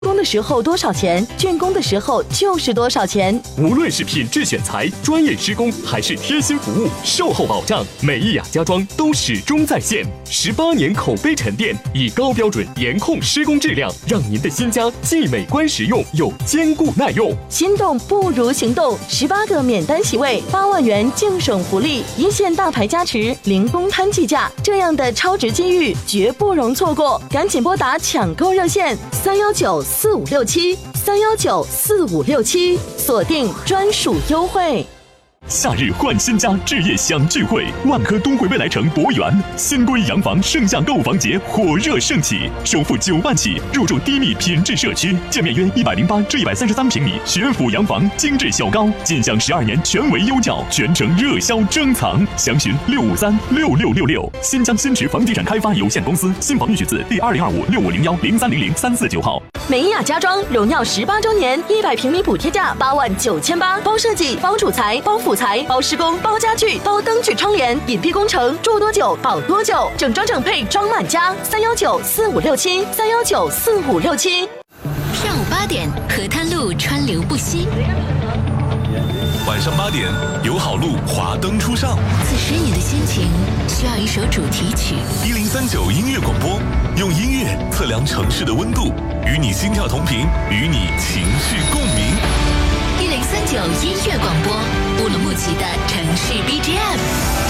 工的时候多少钱，竣工的时候就是多少钱。 无论是品质选材、专业施工，还是贴心服务、售后保障，美意雅家装都始终在线。18年口碑沉淀，以高标准严控施工质量，让您的新家既美观实用又坚固耐用。 心动不如行动，18个免单席位，8万元净省福利，一线大牌加持，零公摊计价，这样的超值机遇绝不容错过，赶紧拨打抢购热线3194567，锁定专属优惠。 夏日换新家，置业享聚会，万科东汇未来城博园新规洋房盛夏购房节火热盛起，首付9万起，入住低密品质社区，建面约108至133平米学府洋房，精致小高，尽享12年全为优教，全程热销珍藏。详询6536666。新疆新池房地产开发有限公司，新房预取自第2025650103003495号。 美雅家装荣耀18周年，100平米补贴价89800，包设计、包主材、包辅材、包施工、包家具、包灯具窗帘，隐蔽工程，住多久保多久，整装整配装满家。3194567，3194567。 上午8点，河滩路川流不息。 晚上8点，友好路华灯初上。 此时你的心情需要一首主题曲。 1039音乐广播，用音乐测量城市的温度，与你心跳同频，与你情绪共鸣。 1039音乐广播，乌鲁木齐的城市 BGM。